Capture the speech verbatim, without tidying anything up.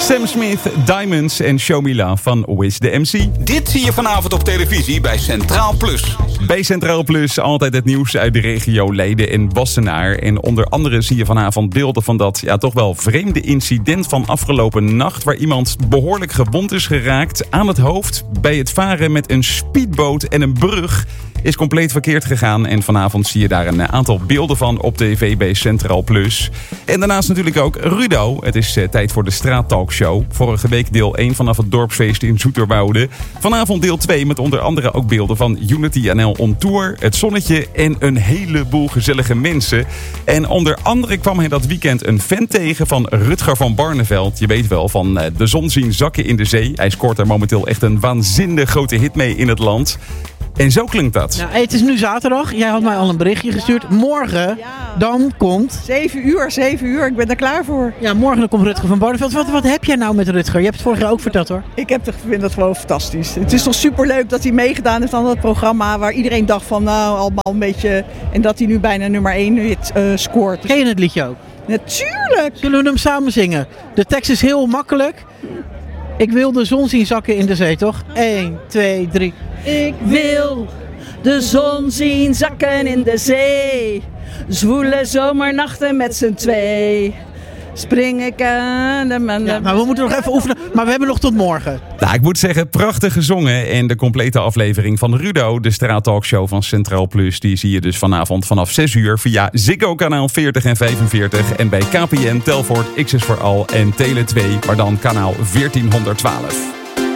Sam Smith, Diamonds en Show Me Love van Wiz de M C. Dit zie je vanavond op televisie bij Centraal Plus. Bij Centraal Plus altijd het nieuws uit de regio Leiden en Wassenaar. En onder andere zie je vanavond beelden van dat ja, toch wel vreemde incident van afgelopen nacht, waar iemand behoorlijk gewond is geraakt aan het hoofd bij het varen met een speedboot en een brug. Is compleet verkeerd gegaan en vanavond zie je daar een aantal beelden van op tv bij Centraal Plus. En daarnaast natuurlijk ook Rudo. Het is uh, tijd voor de straattalkshow. Vorige week deel één vanaf het dorpsfeest in Zoeterwoude. Vanavond deel twee met onder andere ook beelden van Unity N L On Tour, Het Zonnetje en een heleboel gezellige mensen. En onder andere kwam hij dat weekend een fan tegen van Rutger van Barneveld. Je weet wel, van uh, De Zon Zien Zakken in de Zee. Hij scoort er momenteel echt een waanzinnig grote hit mee in het land. En zo klinkt dat. Nou, het is nu zaterdag. Jij had mij al een berichtje gestuurd. Morgen, dan komt... Zeven uur, zeven uur. Ik ben er klaar voor. Ja, morgen dan komt Rutger van Barneveld. Wat, wat heb jij nou met Rutger? Je hebt het vorig jaar ook verteld, hoor. Ik heb, vind dat gewoon fantastisch. Het is toch superleuk dat hij meegedaan heeft aan dat programma waar iedereen dacht van nou, allemaal een beetje... En dat hij nu bijna nummer één hit uh, scoort. Ken je het liedje ook? Natuurlijk! Zullen we hem samen zingen? De tekst is heel makkelijk. Ik wil de zon zien zakken in de zee, toch? één, twee, drie... Ik wil de zon zien zakken in de zee. Zwoele zomernachten met z'n twee. Spring ik aan de man. Ja, maar we moeten nog even oefenen. Maar we hebben nog tot morgen. Nou, ik moet zeggen, prachtig gezongen. En de complete aflevering van Rudo, de straattalkshow van Centraal Plus, die zie je dus vanavond vanaf zes uur via Ziggo kanaal veertig en vijfenveertig. En bij K P N, Telfort, X S voor Al en Tele twee, maar dan kanaal veertienhonderdtwaalf.